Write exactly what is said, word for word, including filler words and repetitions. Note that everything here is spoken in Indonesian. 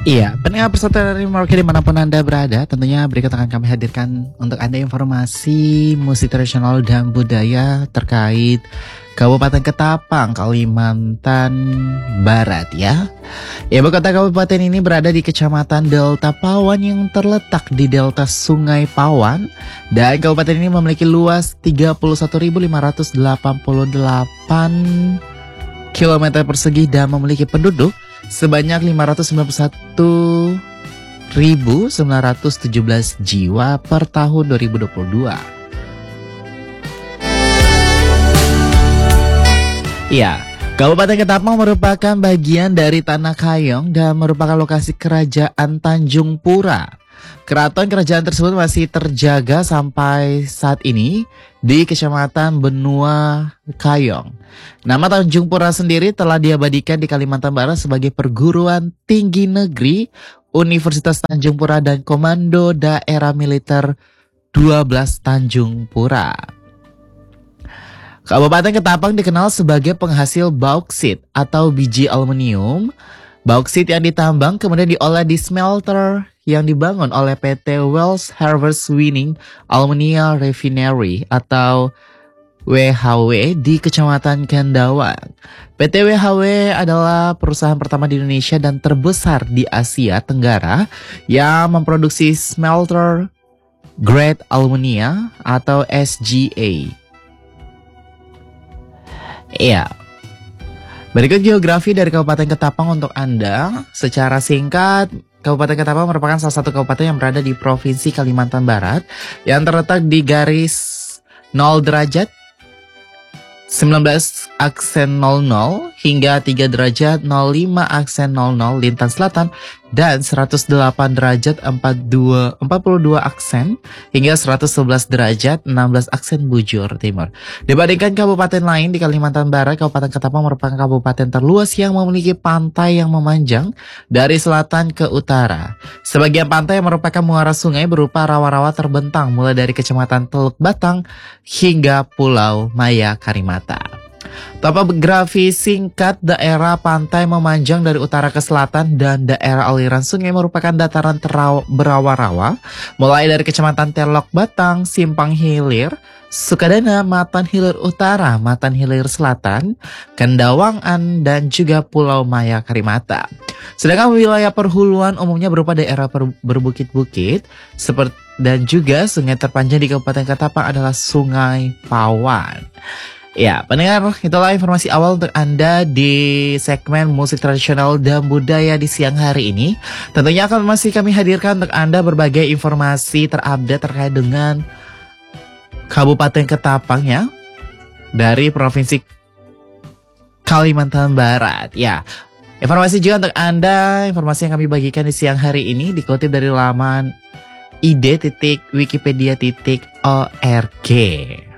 Iya, pendengar persatuan dari Merauke dimanapun Anda berada, tentunya berikut akan kami hadirkan untuk Anda informasi musik tradisional dan budaya terkait Kabupaten Ketapang, Kalimantan Barat ya. Ibu kota kabupaten ini berada di Kecamatan Delta Pawan yang terletak di delta Sungai Pawan, dan kabupaten ini memiliki luas tiga puluh satu ribu lima ratus delapan puluh delapan kilometer persegi dan memiliki penduduk sebanyak lima ratus sembilan puluh satu ribu sembilan ratus tujuh belas jiwa per tahun dua ribu dua puluh dua. Ya, Kabupaten Ketapang merupakan bagian dari Tanah Kayong dan merupakan lokasi kerajaan Tanjung Pura. Keraton kerajaan tersebut masih terjaga sampai saat ini di Kecamatan Benua Kayong. Nama Tanjung Pura sendiri telah diabadikan di Kalimantan Barat sebagai perguruan tinggi negeri Universitas Tanjung Pura dan Komando Daerah Militer dua belas Tanjung Pura. Kabupaten Ketapang dikenal sebagai penghasil bauksit atau biji aluminium. Bauksit yang ditambang kemudian diolah di smelter yang dibangun oleh P T Wells Harvest Winning Alumina Refinery atau W H W di Kecamatan Kendawang. P T W H W adalah perusahaan pertama di Indonesia dan terbesar di Asia Tenggara yang memproduksi smelter grade alumina atau S G A. Iya. Berikut geografi dari Kabupaten Ketapang untuk Anda. Secara singkat, Kabupaten Ketapang merupakan salah satu kabupaten yang berada di Provinsi Kalimantan Barat yang terletak di garis nol derajat sembilan belas aksen nol nol hingga tiga derajat nol lima aksen nol nol lintang selatan dan seratus delapan derajat empat puluh dua aksen hingga seratus sebelas derajat enam belas aksen bujur timur. Dibandingkan kabupaten lain di Kalimantan Barat, Kabupaten Ketapang merupakan kabupaten terluas yang memiliki pantai yang memanjang dari selatan ke utara. Sebagian pantai yang merupakan muara sungai berupa rawa-rawa terbentang mulai dari Kecamatan Teluk Batang hingga Pulau Maya Karimata. Topografi singkat, daerah pantai memanjang dari utara ke selatan dan daerah aliran sungai merupakan dataran berawa-rawa mulai dari Kecamatan Teluk Batang, Simpang Hilir, Sukadana, Matan Hilir Utara, Matan Hilir Selatan, Kendawangan, dan juga Pulau Maya Karimata. Sedangkan wilayah perhuluan umumnya berupa daerah berbukit-bukit seperti dan juga sungai terpanjang di Kabupaten Ketapang adalah Sungai Pawan. Ya, pendengar, itulah informasi awal untuk Anda di segmen musik tradisional dan budaya di siang hari ini. Tentunya akan masih kami hadirkan untuk Anda berbagai informasi terupdate terkait dengan Kabupaten Ketapang ya, dari Provinsi Kalimantan Barat. Ya, informasi juga untuk Anda, informasi yang kami bagikan di siang hari ini dikutip dari laman id titik wikipedia titik org.